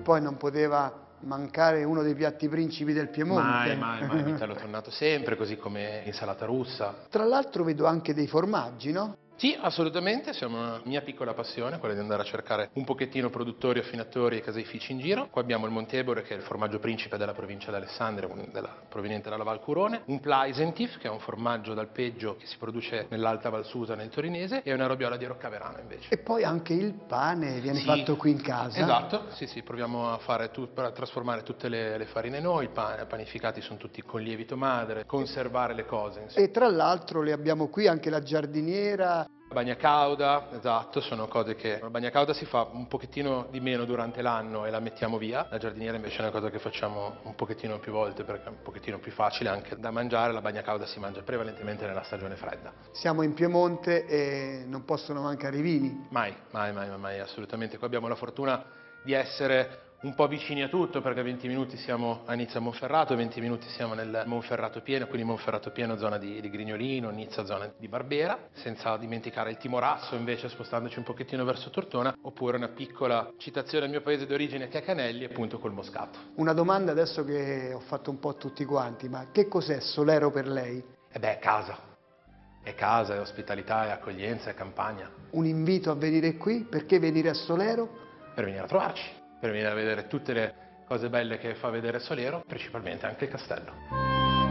poi non poteva mancare uno dei piatti principi del Piemonte. Mai, vitello tonnato sempre, così come insalata russa. Tra l'altro vedo anche dei formaggi, no? Sì, assolutamente, siamo una mia piccola passione, quella di andare a cercare un pochettino produttori, affinatori e caseifici in giro. Qua abbiamo il Montebore, che è il formaggio principe della provincia di Alessandria, proveniente dalla Val Curone, un Pleisentif, che è un formaggio d'alpeggio che si produce nell'Alta Val Susa, nel torinese, e una robbiola di Roccaverano invece. E poi anche il pane viene Sì, fatto qui in casa. esatto, sì, proviamo a trasformare tutte le farine noi, i panificati sono tutti con lievito madre, conservare le cose, insomma. E tra l'altro le abbiamo qui anche la giardiniera. La bagna cauda, esatto, sono cose che... La bagna cauda si fa un pochettino di meno durante l'anno e la mettiamo via. La giardiniera invece è una cosa che facciamo un pochettino più volte perché è un pochettino più facile anche da mangiare. La bagna cauda si mangia prevalentemente nella stagione fredda. Siamo in Piemonte e non possono mancare i vini. Mai, assolutamente. Qua abbiamo la fortuna di essere un po' vicini a tutto, perché a 20 minuti siamo a Nizza Monferrato, 20 minuti siamo nel Monferrato Pieno, quindi Monferrato Pieno zona di Grignolino, Nizza zona di Barbera, senza dimenticare il Timorasso invece spostandoci un pochettino verso Tortona, oppure una piccola citazione al mio paese d'origine che è Canelli, appunto col Moscato. Una domanda adesso che ho fatto un po' a tutti quanti, ma che cos'è Solero per lei? È casa. È casa, è ospitalità, è accoglienza, è campagna. Un invito a venire qui? Perché venire a Solero? Per venire a trovarci, per venire a vedere tutte le cose belle che fa vedere Solero, principalmente anche il castello.